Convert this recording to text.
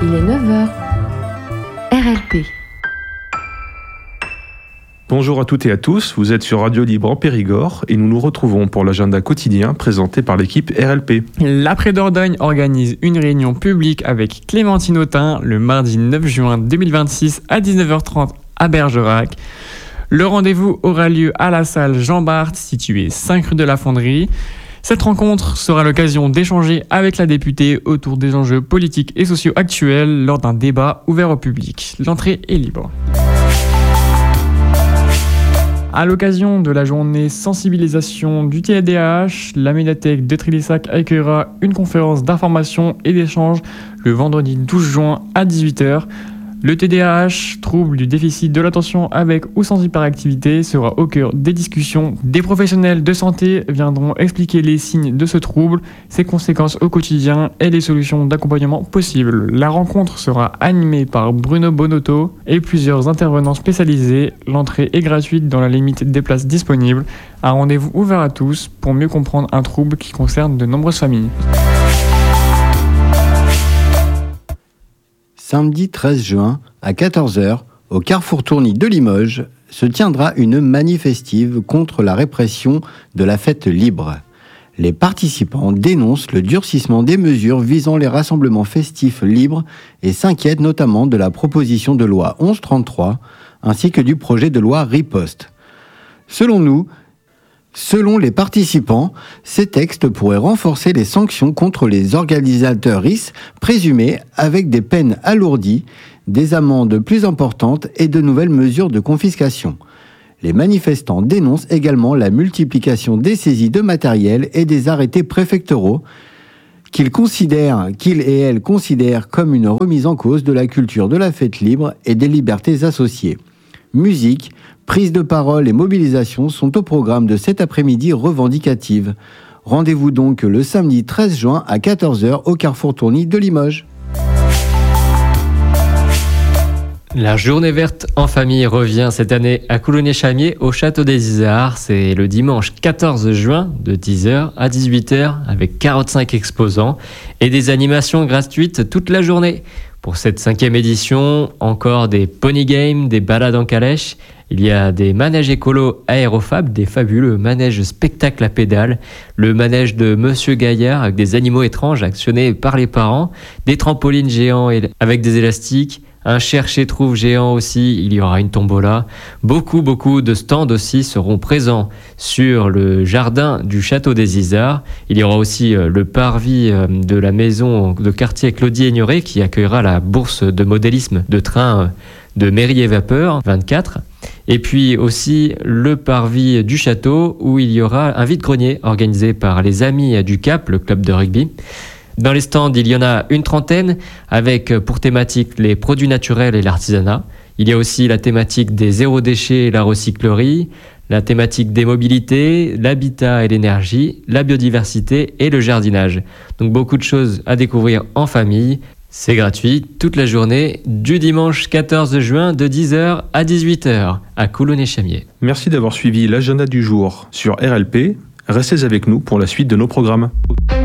Il est 9h. RLP. Bonjour à toutes et à tous, vous êtes sur Radio Libre en Périgord et nous nous retrouvons pour l'agenda quotidien présenté par l'équipe RLP. L'Après Dordogne organise une réunion publique avec Clémentine Autain le mardi 9 juin 2026 à 19h30 à Bergerac. Le rendez-vous aura lieu à la salle Jean Bart, située 5 rue de la Fonderie. Cette rencontre sera l'occasion d'échanger avec la députée autour des enjeux politiques et sociaux actuels lors d'un débat ouvert au public. L'entrée est libre. À l'occasion de la journée sensibilisation du TDAH, la médiathèque de Trélissac accueillera une conférence d'information et d'échange le vendredi 12 juin à 18h. Le TDAH, trouble du déficit de l'attention avec ou sans hyperactivité, sera au cœur des discussions. Des professionnels de santé viendront expliquer les signes de ce trouble, ses conséquences au quotidien et les solutions d'accompagnement possibles. La rencontre sera animée par Bruno Bonotto et plusieurs intervenants spécialisés. L'entrée est gratuite dans la limite des places disponibles. Un rendez-vous ouvert à tous pour mieux comprendre un trouble qui concerne de nombreuses familles. Samedi 13 juin, à 14h, au Carrefour Tourny de Limoges, se tiendra une manifestive contre la répression de la fête libre. Les participants dénoncent le durcissement des mesures visant les rassemblements festifs libres et s'inquiètent notamment de la proposition de loi 1133 ainsi que du projet de loi Riposte. Selon les participants, ces textes pourraient renforcer les sanctions contre les organisateurs présumés avec des peines alourdies, des amendes plus importantes et de nouvelles mesures de confiscation. Les manifestants dénoncent également la multiplication des saisies de matériel et des arrêtés préfectoraux qu'ils et elles considèrent comme une remise en cause de la culture de la fête libre et des libertés associées. Musique, prise de parole et mobilisation sont au programme de cet après-midi revendicative. Rendez-vous donc le samedi 13 juin à 14h au Carrefour Tourny de Limoges. La journée verte en famille revient cette année à Coulonnet-Chamiers au Château des Isards. C'est le dimanche 14 juin de 10h à 18h avec 45 exposants et des animations gratuites toute la journée. Pour cette 5e édition, encore des pony games, des balades en calèche. Il y a des manèges écolos aérofab, des fabuleux manèges spectacles à pédales, le manège de Monsieur Gaillard avec des animaux étranges actionnés par les parents, des trampolines géants avec des élastiques, un cherche-et-trouve géant aussi, il y aura une tombola. Beaucoup de stands aussi seront présents sur le jardin du Château des Isards. Il y aura aussi le parvis de la maison de quartier Claudie-Aignoret qui accueillera la bourse de modélisme de train de Mairie et Vapeur 24. Et puis aussi le parvis du château où il y aura un vide-grenier organisé par les Amis du Cap, le club de rugby. Dans les stands, il y en a une trentaine avec pour thématique les produits naturels et l'artisanat. Il y a aussi la thématique des zéro déchets et la recyclerie, la thématique des mobilités, l'habitat et l'énergie, la biodiversité et le jardinage. Donc beaucoup de choses à découvrir en famille. C'est gratuit toute la journée du dimanche 14 juin de 10h à 18h à Coulonnet-Chamiers. Merci d'avoir suivi l'agenda du jour sur RLP. Restez avec nous pour la suite de nos programmes.